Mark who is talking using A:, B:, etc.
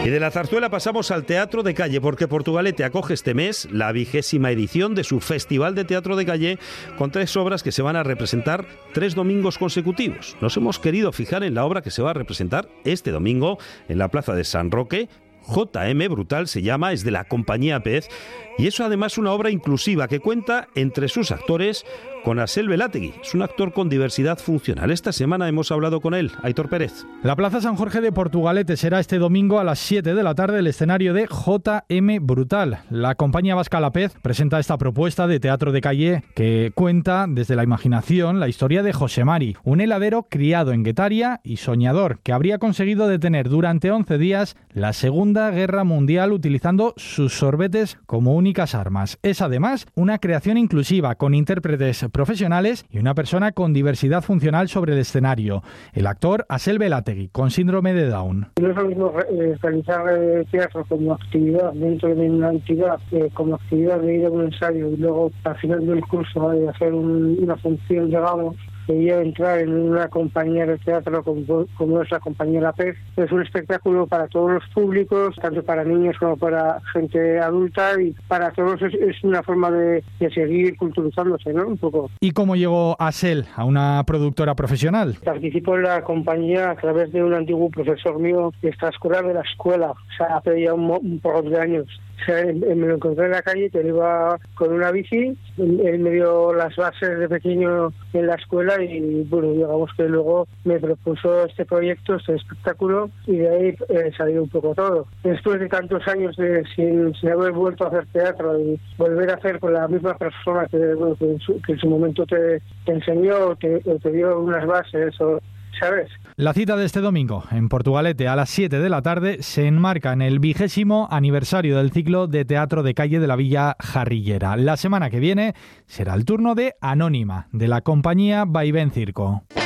A: Y de la zarzuela pasamos al teatro de calle, porque Portugalete acoge este mes la 20ª edición de su Festival de Teatro de Calle, con 3 obras que se van a representar 3 domingos consecutivos. Nos hemos querido fijar en la obra que se va a representar este domingo en la Plaza de San Roque. J.M. Brutal se llama, es de la compañía Pez, y es además una obra inclusiva que cuenta entre sus actores con Asel Belategui. Es un actor con diversidad funcional. Esta semana hemos hablado con él, Aitor Pérez.
B: La Plaza San Jorge de Portugalete será este domingo a las 7 de la tarde el escenario de J.M. Brutal. La compañía vasca La Pez presenta esta propuesta de teatro de calle que cuenta desde la imaginación la historia de José Mari, un heladero criado en Guetaria y soñador que habría conseguido detener durante 11 días la Segunda Guerra Mundial utilizando sus sorbetes como únicas armas. Es además una creación inclusiva con intérpretes profesionales y una persona con diversidad funcional sobre el escenario. El actor Asel Belategui, con síndrome de Down.
C: No es lo mismo realizar teatro como actividad dentro de una entidad, como actividad de ir a un ensayo y luego al final del curso hacer una función, digamos, que ya entrar en una compañía de teatro como es la compañía La Pez. Es un espectáculo para todos los públicos, tanto para niños como para gente adulta, y para todos es una forma de seguir culturizándose, ¿no? Un poco.
B: ¿Y cómo llegó Asel a una productora profesional?
C: Participó en la compañía a través de un antiguo profesor mío de esta escuela, de la escuela, o sea, hace ya un poco de años. O sea, me lo encontré en la calle, que iba con una bici, él me dio las bases de pequeño en la escuela y bueno, digamos que luego me propuso este proyecto, este espectáculo, y de ahí salió un poco todo. Después de tantos años sin haber vuelto a hacer teatro y volver a hacer con la misma persona que en su momento te enseñó, te dio unas bases, ¿sabes?
B: La cita de este domingo en Portugalete a las 7 de la tarde se enmarca en el 20º aniversario del ciclo de teatro de calle de la Villa Jarrillera. La semana que viene será el turno de Anónima, de la compañía Vaivén Circo.